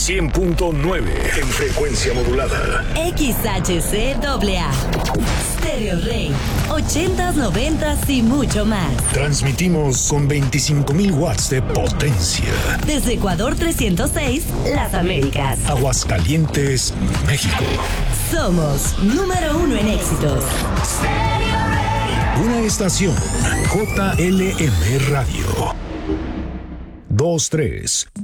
100.9 en frecuencia modulada. XHCAA. Stereo Rey. 80s, 90s y mucho más. Transmitimos con 25,000 watts de potencia. Desde Ecuador 306, Las Américas. Aguascalientes, México. Somos número 1 en éxitos. Una estación JLM Radio. 2, 3.